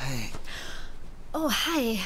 Hey. Oh, hi.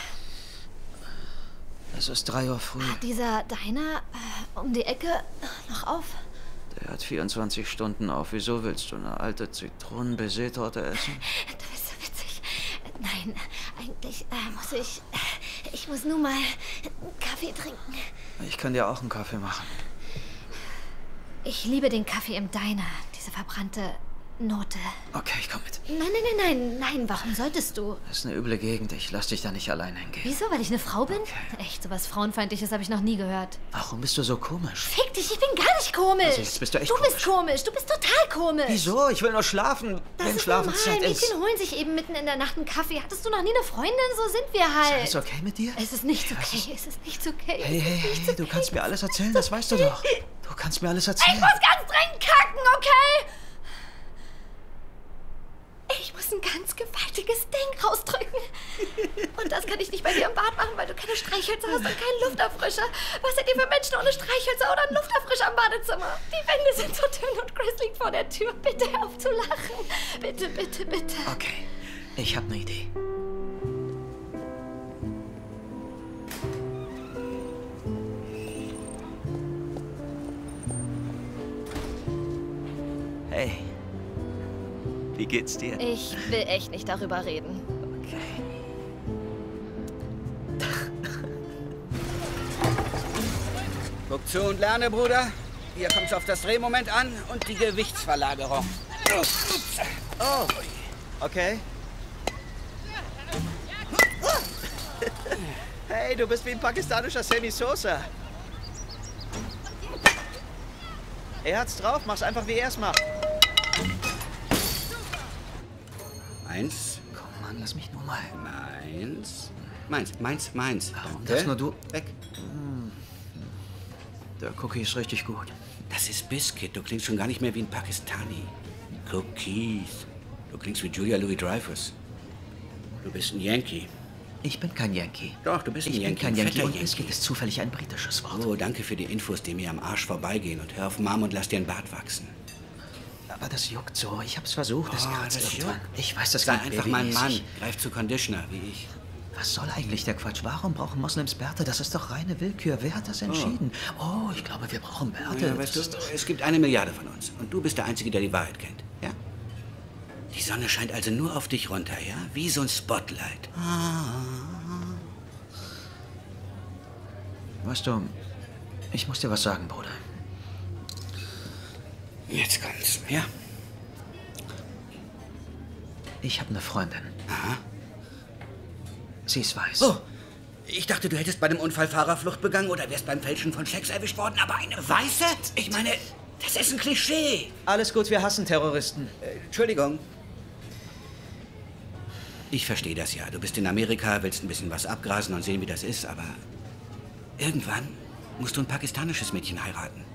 Es ist 3 Uhr früh. Hat dieser Diner um die Ecke noch auf? Der hat 24 Stunden auf. Wieso willst du eine alte Zitronen-Baiser-Torte essen? Du bist so witzig. Nein, eigentlich muss ich... Ich muss nur mal einen Kaffee trinken. Ich kann dir auch einen Kaffee machen. Ich liebe den Kaffee im Diner. Diese verbrannte Note. Okay, ich komm mit. Nein, warum solltest du? Das ist eine üble Gegend. Ich lass dich da nicht allein hingehen. Wieso? Weil ich eine Frau bin? Okay. Echt, sowas Frauenfeindliches habe ich noch nie gehört. Warum bist du so komisch? Fick dich, ich bin gar nicht komisch. Also jetzt bist du echt Du bist komisch, du bist total komisch. Wieso? Ich will nur schlafen, Das wenn ist Schlafenszeit normal. ist. Mädchen holen sich eben mitten in der Nacht einen Kaffee. Hattest du noch nie eine Freundin? So sind wir halt. Ist alles okay mit dir? Es ist nicht okay, es ist nicht okay. Hey, du kannst mir alles erzählen, das weißt du doch. Du kannst mir alles erzählen. Ich muss ganz dringend kacken, okay? Ich muss ein ganz gewaltiges Ding rausdrücken. Und das kann ich nicht bei dir im Bad machen, weil du keine Streichhölzer hast und keinen Lufterfrischer. Was seid ihr für Menschen ohne Streichhölzer oder einen Lufterfrischer im Badezimmer? Die Wände sind so dünn und Chris liegt vor der Tür. Bitte hör auf zu lachen. Bitte, bitte, bitte. Okay, ich habe eine Idee. Hey, wie geht's dir? Ich will echt nicht darüber reden. Okay. Guck zu und lerne, Bruder. Hier kommt's auf das Drehmoment an und die Gewichtsverlagerung. Oh, okay. Hey, du bist wie ein pakistanischer Sammy Sosa. Er hat's drauf, mach's einfach wie er's macht. 1, Komm, Mann, lass mich nur mal. 1, meins. Warum Danke. das nur du? Weg. Der Cookie ist richtig gut. Das ist Biscuit. Du klingst schon gar nicht mehr wie ein Pakistani. Cookies. Du klingst wie Julia Louis-Dreyfus. Du bist ein Yankee. Ich bin kein Yankee. Doch, du bist ein Ich bin Yankee. kein ein Yankee fetter und Biscuit ist zufällig ein britisches Wort. Oh, danke für die Infos, die mir am Arsch vorbeigehen. Und hör auf Mom und lass dir einen Bart wachsen. Aber das juckt so. Ich hab's versucht. Das kratzt das irgendwann. juckt. Ich weiß, das Sei klingt einfach mein Mann. babymäßig. Greif zu Conditioner, wie ich. Was soll eigentlich der Quatsch? Warum brauchen Moslems Bärte? Das ist doch reine Willkür. Wer hat das entschieden? Oh, ich glaube, wir brauchen Bärte. Ja, weißt du, es gibt 1 Milliarde von uns. Und du bist der Einzige, der die Wahrheit kennt. Ja? Die Sonne scheint also nur auf dich runter, ja? Wie so ein Spotlight. Weißt du, ich muss dir was sagen, Bruder. Jetzt kommt's. Ja? Ich habe eine Freundin. Aha. Sie ist weiß. Oh, ich dachte, du hättest bei dem Unfall Fahrerflucht begangen oder wärst beim Fälschen von Schecks erwischt worden. Aber eine Weiße? Ich meine, das ist ein Klischee. Alles gut, wir hassen Terroristen. Entschuldigung. Ich verstehe das ja. Du bist in Amerika, willst ein bisschen was abgrasen und sehen, wie das ist, aber irgendwann musst du ein pakistanisches Mädchen heiraten.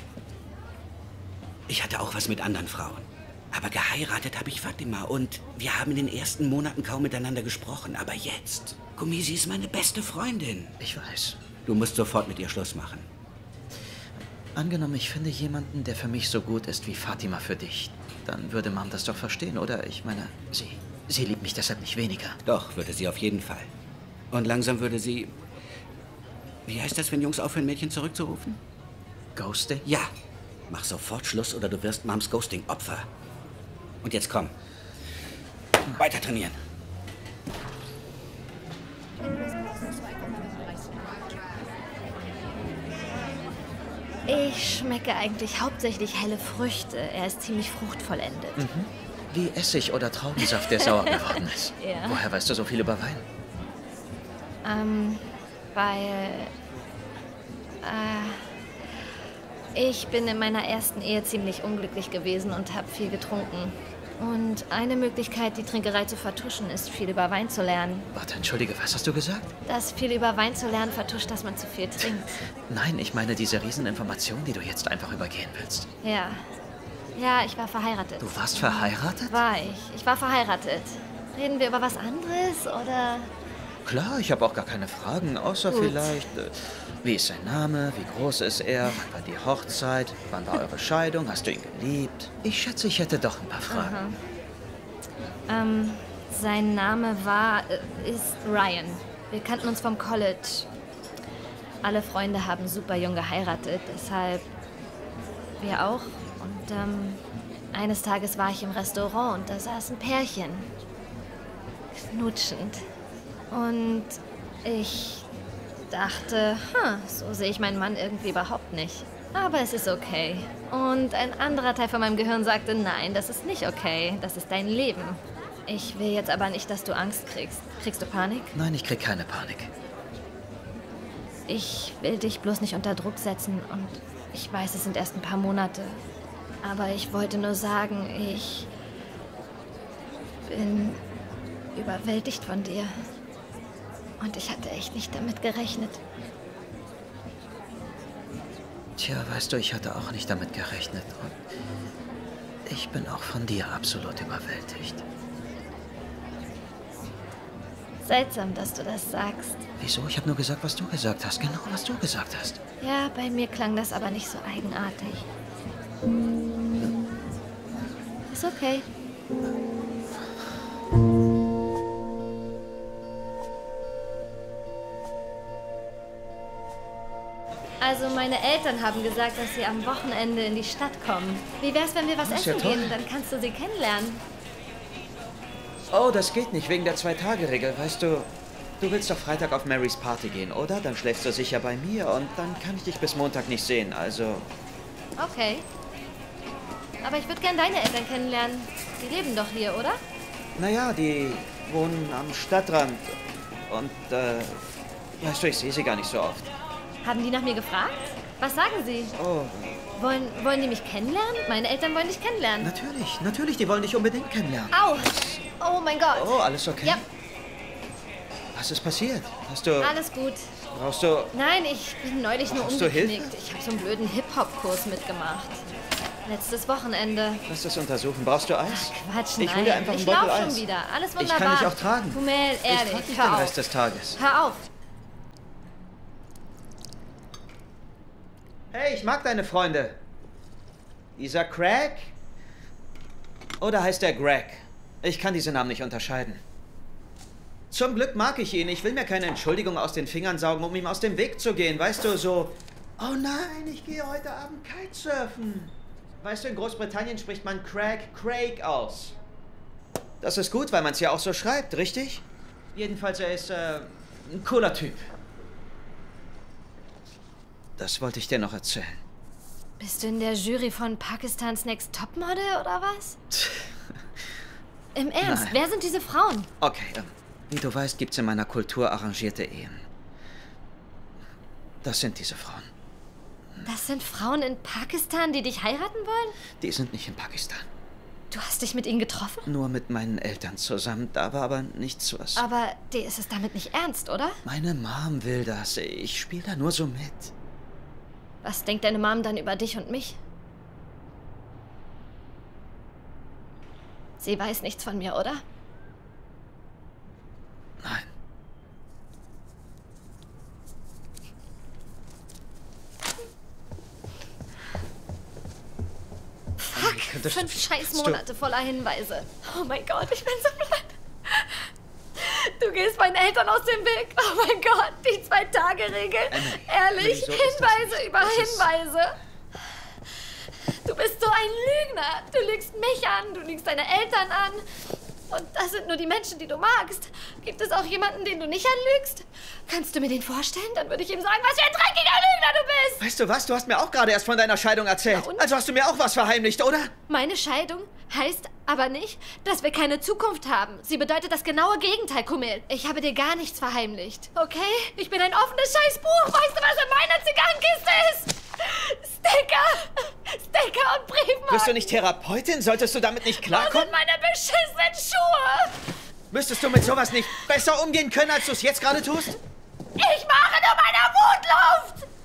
Ich hatte auch was mit anderen Frauen. Aber geheiratet habe ich Fatima und wir haben in den ersten Monaten kaum miteinander gesprochen. Aber jetzt, Gummi, sie ist meine beste Freundin. Ich weiß. Du musst sofort mit ihr Schluss machen. Angenommen, ich finde jemanden, der für mich so gut ist wie Fatima für dich. Dann würde Mom das doch verstehen, oder? Ich meine, sie liebt mich deshalb nicht weniger. Doch, würde sie auf jeden Fall. Und langsam würde sie... Wie heißt das, wenn Jungs aufhören, Mädchen zurückzurufen? Ghosting? Ja. Mach sofort Schluss oder du wirst Moms Ghosting Opfer. Und jetzt komm. Weiter trainieren. Ich schmecke eigentlich hauptsächlich helle Früchte. Er ist ziemlich fruchtvollendet. Wie Essig oder Traubensaft, der sauer geworden ist. Ja. Woher weißt du so viel über Wein? Weil... ich bin in meiner ersten Ehe ziemlich unglücklich gewesen und habe viel getrunken. Und eine Möglichkeit, die Trinkerei zu vertuschen, ist, viel über Wein zu lernen. Warte, entschuldige, was hast du gesagt? Das viel über Wein zu lernen vertuscht, dass man zu viel trinkt. Nein, ich meine diese Rieseninformation, die du jetzt einfach übergehen willst. Ja. Ja, ich war verheiratet. Du warst verheiratet? War ich. Ich war verheiratet. Reden wir über was anderes, oder? Klar, ich habe auch gar keine Fragen, außer Gut. vielleicht, wie ist sein Name, wie groß ist er, wann war die Hochzeit, wann war eure Scheidung, hast du ihn geliebt? Ich schätze, ich hätte doch ein paar Fragen. Sein Name ist Ryan. Wir kannten uns vom College. Alle Freunde haben super jung geheiratet, deshalb wir auch. Und eines Tages war ich im Restaurant und da saß ein Pärchen. Knutschend. Und ich dachte, so sehe ich meinen Mann irgendwie überhaupt nicht. Aber es ist okay. Und ein anderer Teil von meinem Gehirn sagte, nein, das ist nicht okay. Das ist dein Leben. Ich will jetzt aber nicht, dass du Angst kriegst. Kriegst du Panik? Nein, ich krieg keine Panik. Ich will dich bloß nicht unter Druck setzen und ich weiß, es sind erst ein paar Monate. Aber ich wollte nur sagen, ich bin überwältigt von dir. Und ich hatte echt nicht damit gerechnet. Tja, weißt du, ich hatte auch nicht damit gerechnet. Und ich bin auch von dir absolut überwältigt. Seltsam, dass du das sagst. Wieso? Ich habe nur gesagt, was du gesagt hast. Genau, was du gesagt hast. Ja, bei mir klang das aber nicht so eigenartig. Ist okay. Also meine Eltern haben gesagt, dass sie am Wochenende in die Stadt kommen. Wie wär's, wenn wir was Das ist ja essen toll. gehen? Dann kannst du sie kennenlernen. Oh, das geht nicht, wegen der 2-Tage-Regel. Weißt du, du willst doch Freitag auf Marys Party gehen, oder? Dann schläfst du sicher bei mir und dann kann ich dich bis Montag nicht sehen, also... Okay. Aber ich würde gern deine Eltern kennenlernen. Die leben doch hier, oder? Naja, die wohnen am Stadtrand und, weißt du, ich sehe sie gar nicht so oft. Haben die nach mir gefragt? Was sagen sie? Oh, Wollen die mich kennenlernen? Meine Eltern wollen dich kennenlernen. natürlich, die wollen dich unbedingt kennenlernen. Au! Oh mein Gott. Oh, alles okay? Ja, Was ist passiert? Hast du... alles gut. Brauchst du... Nein, ich bin neulich nur Brauchst du Hilfe? umgeknickt. Ich habe so einen blöden Hip-Hop-Kurs mitgemacht. Letztes Wochenende. Lass das untersuchen. Brauchst du Eis? Quatsch, Ich hol dir nein. einfach einen Ich Beutel lauf schon Eis. wieder. Alles Ich wunderbar. kann dich auch tragen. Kumel, Ich ehrlich, trag dich den hör auf. Rest des Tages. Hör auf. Hey, ich mag deine Freunde. Dieser Craig? Oder heißt er Greg? Ich kann diese Namen nicht unterscheiden. Zum Glück mag ich ihn. Ich will mir keine Entschuldigung aus den Fingern saugen, um ihm aus dem Weg zu gehen. Weißt du, so... Oh nein, ich gehe heute Abend Kitesurfen. Weißt du, in Großbritannien spricht man Craig aus. Das ist gut, weil man es ja auch so schreibt, richtig? Jedenfalls, er ist, ein cooler Typ. Das wollte ich dir noch erzählen. Bist du in der Jury von Pakistans Next Topmodel oder was? Im Ernst, Nein. wer sind diese Frauen? Okay, wie du weißt, gibt's in meiner Kultur arrangierte Ehen. Das sind diese Frauen. Das sind Frauen in Pakistan, die dich heiraten wollen? Die sind nicht in Pakistan. Du hast dich mit ihnen getroffen? Nur mit meinen Eltern zusammen. Da war aber nichts was. Aber dir ist es damit nicht ernst, oder? Meine Mom will das. Ich spiele da nur so mit. Was denkt deine Mom dann über dich und mich? Sie weiß nichts von mir, oder? Nein. Fuck, könntest du- 5 scheiß kannst du- Monate voller Hinweise. Oh mein Gott, ich bin so platt. Du gehst meinen Eltern aus dem Weg. Oh mein Gott, die 2-Tage-Regel. Emily, Ehrlich, so ist das Hinweise nicht. über Das ist- Hinweise. Du bist so ein Lügner. Du lügst mich an, du lügst deine Eltern an. Und das sind nur die Menschen, die du magst. Gibt es auch jemanden, den du nicht anlügst? Kannst du mir den vorstellen? Dann würde ich ihm sagen, was für ein dreckiger Lügner du bist. Weißt du was? Du hast mir auch gerade erst von deiner Scheidung erzählt. Na und? Also hast du mir auch was verheimlicht, oder? Meine Scheidung heißt aber nicht, dass wir keine Zukunft haben. Sie bedeutet das genaue Gegenteil, Kumil. Ich habe dir gar nichts verheimlicht, okay? Ich bin ein offenes Scheißbuch. Weißt du, was in meiner Zigarrenkiste ist? Sticker und Briefmarken. Bist du nicht Therapeutin? Solltest du damit nicht Wo klarkommen? sind meine beschissenen Schuhe? Müsstest du mit sowas nicht besser umgehen können, als du es jetzt gerade tust? Ich mache nur meiner Wut Luft.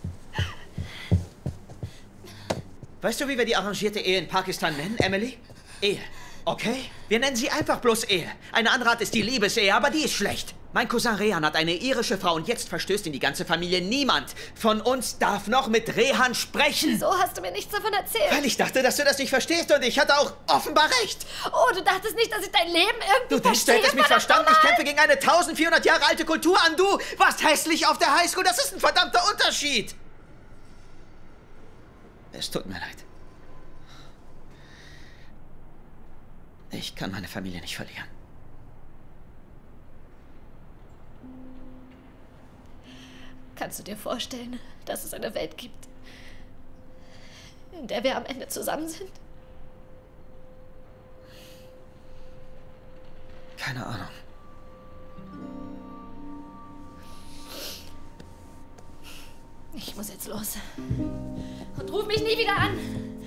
Weißt du, wie wir die arrangierte Ehe in Pakistan nennen, Emily? Ehe. Okay? Wir nennen sie einfach bloß Ehe. Eine andere Art ist die Liebesehe, aber die ist schlecht. Mein Cousin Rehan hat eine irische Frau und jetzt verstößt in die ganze Familie. Niemand von uns darf noch mit Rehan sprechen. So hast du mir nichts davon erzählt. Weil ich dachte, dass du das nicht verstehst und ich hatte auch offenbar recht. Oh, du dachtest nicht, dass ich dein Leben irgendwie Du denkst, du hättest mich verstanden. Ich kämpfe gegen eine 1400 Jahre alte Kultur an. Du warst hässlich auf der Highschool. Das ist ein verdammter Unterschied. Es tut mir leid. Ich kann meine Familie nicht verlieren. Kannst du dir vorstellen, dass es eine Welt gibt, in der wir am Ende zusammen sind? Keine Ahnung. Ich muss jetzt los. Und ruf mich nie wieder an.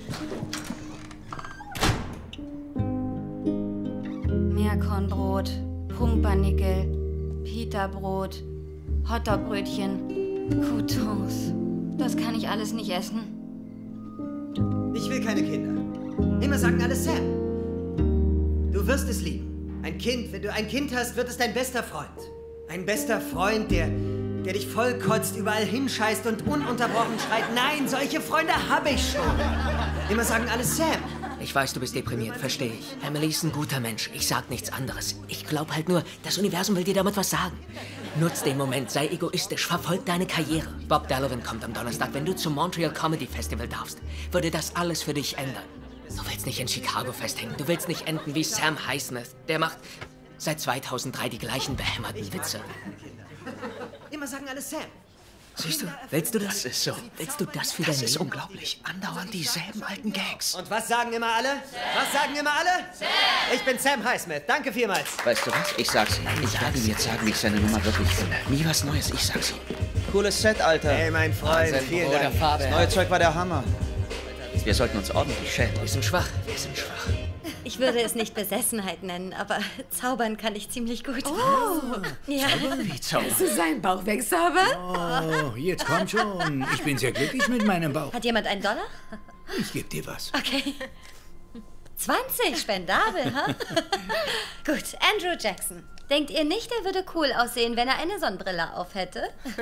Meerkornbrot, Pumpernickel, Pita-Brot, Hotdogbrötchen, Croutons. Das kann ich alles nicht essen. Ich will keine Kinder. Immer sagen alle Sam. Du wirst es lieben. Ein Kind, wenn du ein Kind hast, wird es dein bester Freund. Ein bester Freund, der dich vollkotzt, überall hinscheißt und ununterbrochen schreit. Nein, solche Freunde habe ich schon. Immer sagen alle Sam. Ich weiß, du bist deprimiert, verstehe ich. Emily ist ein guter Mensch. Ich sag nichts anderes. Ich glaube halt nur, das Universum will dir damit was sagen. Nutz den Moment, sei egoistisch, verfolg deine Karriere. Bob Delavan kommt am Donnerstag. Wenn du zum Montreal Comedy Festival darfst, würde das alles für dich ändern. Du willst nicht in Chicago festhängen. Du willst nicht enden wie Sam Highsmith. Der macht seit 2003 die gleichen behämmerten Witze. Immer sagen alle Sam. Siehst du, willst du das? Das ist so. Willst du das für dein Das ist Leben? unglaublich. Andauernd dieselben alten Gags. Und was sagen immer alle? Was sagen immer alle? Sam! Ich bin Sam Highsmith. Danke vielmals. Weißt du was? Ich sag's ihm. Ich werde ihm jetzt sagen, wie ich seine Nummer wirklich finde. Nie was Neues, ich sag's ihm. Cooles Set, Alter. Hey, mein Freund, vielen Dank. Das neue Zeug war der Hammer. Wir sollten uns ordentlich schämen. Wir sind schwach, wir sind schwach. Ich würde es nicht Besessenheit nennen, aber zaubern kann ich ziemlich gut. Oh, ja. Wie Zauber. hast du seinen Bauch wegzaubern? Oh, jetzt komm schon. Ich bin sehr glücklich mit meinem Bauch. Hat jemand $1? Ich gebe dir was. Okay. 20, spendabel, ha? Gut, Andrew Jackson. Denkt ihr nicht, er würde cool aussehen, wenn er eine Sonnenbrille auf hätte?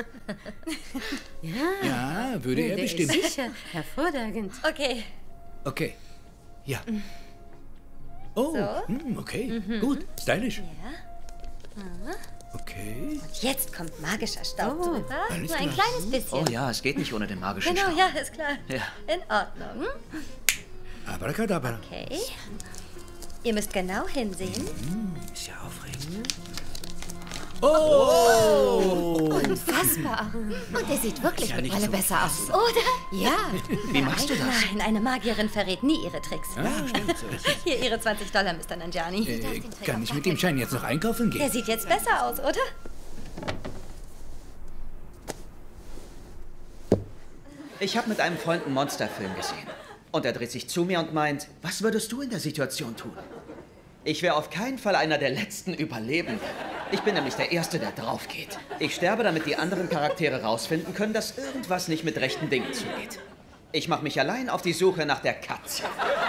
Ja, würde er Der bestimmt. ist sicher. Hervorragend. Okay. Okay. Ja. Oh, okay. Gut. Stylisch. Okay. Jetzt kommt magischer Staub drüber. alles Nur ein klar. kleines bisschen. Oh ja, es geht nicht ohne den magischen Genau, Staub. ja, ist klar. Ja. In Ordnung. Abracadabra. Okay. Ihr müsst genau hinsehen. Ist ja aufregend. Unfassbar. Und er sieht wirklich mit Brille besser aus. Oder? Ja. Wie machst du das? Nein, eine Magierin verrät nie ihre Tricks. Ja, stimmt. So ist es. Hier Ihre $20, Mr. Nanjiani. Kann ich mit dem Schein jetzt noch einkaufen Der gehen? sieht jetzt besser aus, oder? Ich habe mit einem Freund einen Monsterfilm gesehen. Und er dreht sich zu mir und meint, was würdest du in der Situation tun? Ich wäre auf keinen Fall einer der letzten Überlebenden. Ich bin nämlich der Erste, der drauf geht. Ich sterbe, damit die anderen Charaktere rausfinden können, dass irgendwas nicht mit rechten Dingen zugeht. Ich mache mich allein auf die Suche nach der Katze.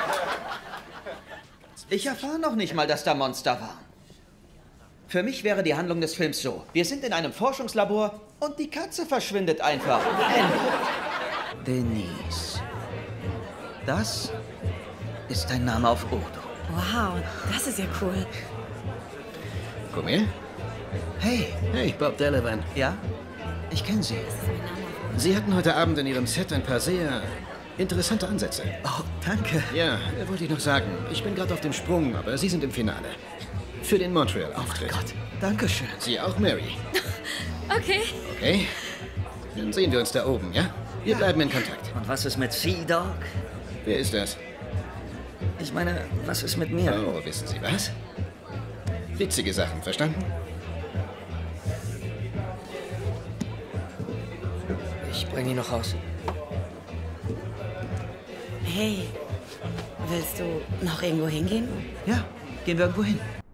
Ich erfahre noch nicht mal, dass da Monster waren. Für mich wäre die Handlung des Films so. Wir sind in einem Forschungslabor und die Katze verschwindet einfach. Ende. Denise. Das ist dein Name auf Urdu. Wow, das ist ja cool. Komm her. Hey, Hey, Bob Delavan. ja? Ich kenne sie. Sie hatten heute Abend in Ihrem Set ein paar sehr interessante Ansätze. Oh, danke. Ja, wollte ich noch sagen. Ich bin gerade auf dem Sprung, aber Sie sind im Finale. Für den Montreal-Auftritt. Gott, danke schön. Sie auch, Mary. Okay. Okay? Dann sehen wir uns da oben, ja? Wir bleiben in Kontakt. Und was ist mit Sea Dog? Wer ist das? Ich meine, was ist mit mir? Oh, wissen Sie was? Witzige Sachen, verstanden? Ich bring ihn noch raus. Hey, willst du noch irgendwo hingehen? Ja, gehen wir irgendwo hin.